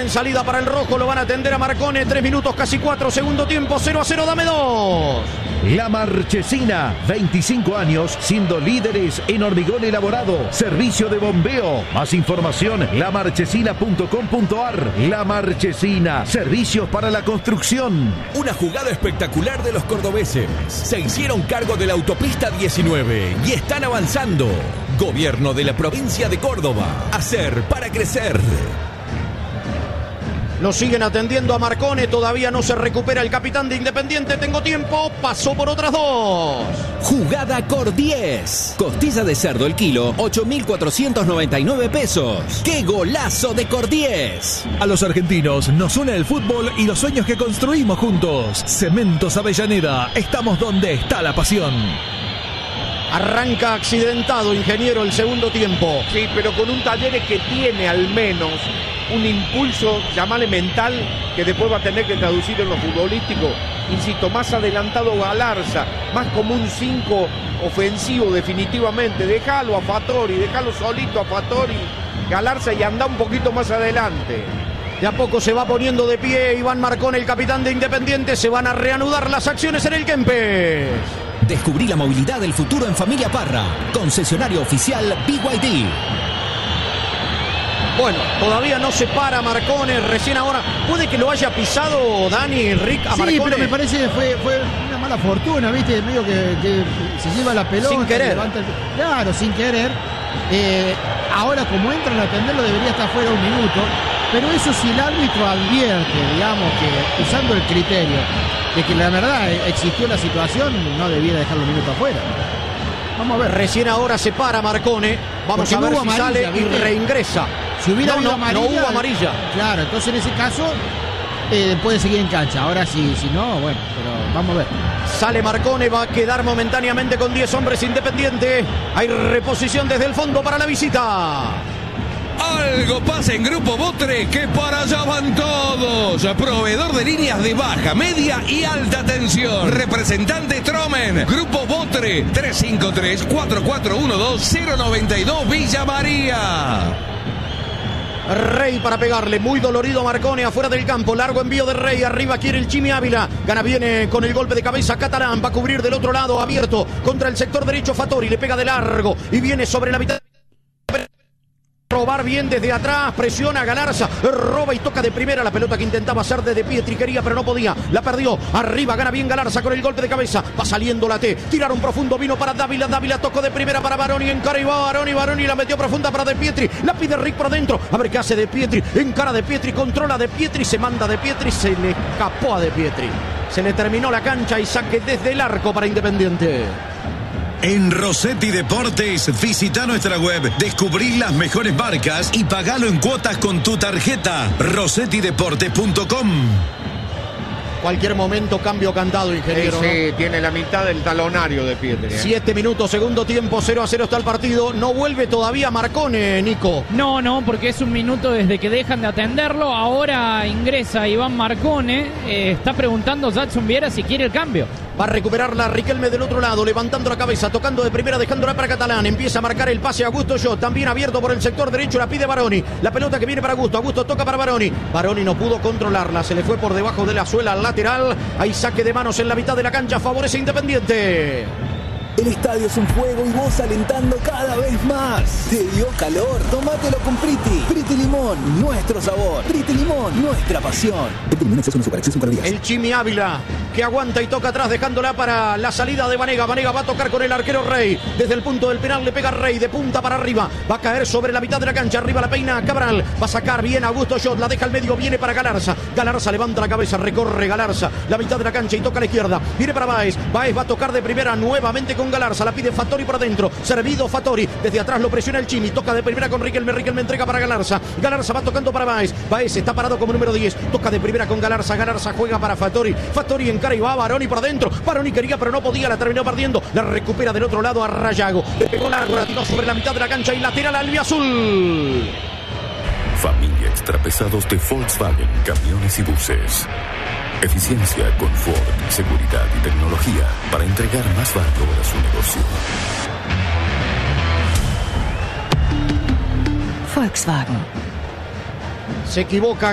en salida para el rojo, lo van a atender a Marcone. 3 minutos, casi 4, segundo tiempo, 0-0, dame 2. La Marchesina, 25 años siendo líderes en hormigón elaborado, servicio de bombeo. Más información, lamarchesina.com.ar. La Marchesina, servicios para la construcción. Una jugada espectacular de los cordobeses. Se hicieron cargo de la autopista 19 y están avanzando. Gobierno de la provincia de Córdoba. Hacer para crecer. Lo siguen atendiendo a Marcone, todavía no se recupera el capitán de Independiente. Tengo tiempo, pasó por otras 2. Jugada Cor 10. Costilla de cerdo el kilo, 8.499 pesos. ¡Qué golazo de Cor 10! A los argentinos nos une el fútbol y los sueños que construimos juntos. Cementos Avellaneda, estamos donde está la pasión. Arranca accidentado, ingeniero, el segundo tiempo. Sí, pero con un Talleres que tiene al menos un impulso, llamale mental, que después va a tener que traducir en lo futbolístico. Insisto, más adelantado Galarza, más como un 5 ofensivo definitivamente. Déjalo a Fattori, déjalo solito a Fattori, Galarza, y anda un poquito más adelante. De a poco se va poniendo de pie Iván Marcone, el capitán de Independiente. Se van a reanudar las acciones en el Kempes. Descubrí la movilidad del futuro en Familia Parra. Concesionario oficial BYD. Bueno, todavía no se para Marcone, recién ahora. Puede que lo haya pisado Dani, Rick, a Marcone. Sí, pero me parece que fue una mala fortuna, ¿viste? Medio que se lleva la pelota. Sin querer. Claro, sin querer. Ahora, como entran a atenderlo, debería estar fuera un minuto. Pero eso si el árbitro advierte, digamos, que usando el criterio de que la verdad existió la situación, no debía dejar los minutos afuera. Vamos a ver. Recién ahora se para Marcone. Vamos a ver si amarilla, sale, ¿viste? Y reingresa. Si hubiera habido amarilla, no hubo amarilla. Claro, entonces en ese caso puede seguir en cancha. Ahora si no, bueno, pero vamos a ver. Sale Marcone, va a quedar momentáneamente con 10 hombres Independiente. Hay reposición desde el fondo para la visita. Algo pasa en Grupo Botre, que para allá van todos. Proveedor de líneas de baja, media y alta tensión. Representante Stromen. Grupo Botre, 353-4412-092 Villa María. Rey para pegarle, muy dolorido Marcone afuera del campo, largo envío de Rey, arriba quiere el Chimi Ávila, gana, viene con el golpe de cabeza Catalán, va a cubrir del otro lado, abierto contra el sector derecho Fattori, le pega de largo y viene sobre la mitad. Robar bien desde atrás, presiona a Galarza, roba y toca de primera la pelota que intentaba hacer de Pietri, quería pero no podía, la perdió, arriba gana bien Galarza con el golpe de cabeza, va saliendo la T, tiraron profundo, vino para Dávila, Dávila tocó de primera para Baroni, encara y va Baroni la metió profunda para De Pietri, la pide Rick por dentro, a ver qué hace De Pietri, encara De Pietri, controla De Pietri, se manda De Pietri, se le escapó a De Pietri, se le terminó la cancha y saque desde el arco para Independiente. En Rossetti Deportes, visita nuestra web, descubrí las mejores marcas y pagalo en cuotas con tu tarjeta. rossettideportes.com. Cualquier momento cambio cantado, ingeniero. Sí, ¿no? Tiene la mitad del talonario de Pietri. 7 minutos, segundo tiempo, 0-0 está el partido. No vuelve todavía Marcone, Nico. No, porque es un minuto desde que dejan de atenderlo. Ahora ingresa Iván Marcone. Está preguntando Jackson Viera si quiere el cambio. Va a recuperarla Riquelme del otro lado, levantando la cabeza, tocando de primera, dejándola para Catalán. Empieza a marcar el pase a Augusto Jot, también abierto por el sector derecho, la pide Baroni. La pelota que viene para Augusto, Augusto toca para Baroni. Baroni no pudo controlarla, se le fue por debajo de la suela al lateral. Hay saque de manos en la mitad de la cancha, favorece Independiente. El estadio es un fuego y vos alentando cada vez más. ¿Te dio calor? Tómatelo con Priti. Priti Limón, nuestro sabor. Priti Limón, nuestra pasión. Priti Limón, exceso en azúcar, exceso en calorías. El Chimi Ávila, que aguanta y toca atrás, dejándola para la salida de Vanega. Vanega va a tocar con el arquero Rey. Desde el punto del penal le pega Rey, de punta para arriba. Va a caer sobre la mitad de la cancha. Arriba la peina Cabral. Va a sacar bien a Augusto Jot. La deja al medio, viene para Galarza. Galarza levanta la cabeza, recorre Galarza. La mitad de la cancha y toca a la izquierda. Viene para Báez. Báez va a tocar de primera nuevamente con Galarza, la pide Fattori por adentro, servido Fattori, desde atrás lo presiona el Chimi, toca de primera con Riquelme, Riquelme entrega para Galarza, Galarza va tocando para Báez, Báez está parado como número 10, toca de primera con Galarza, Galarza juega para Fattori, Fattori encara y va a Baroni por adentro, Baroni quería pero no podía, la terminó perdiendo, la recupera del otro lado a Rayago, le pegó largo, la tiró sobre la mitad de la cancha y lateral albiazul. Familia Extrapesados de Volkswagen, camiones y buses. Eficiencia, confort, seguridad y tecnología para entregar más valor a su negocio. Volkswagen. Se equivoca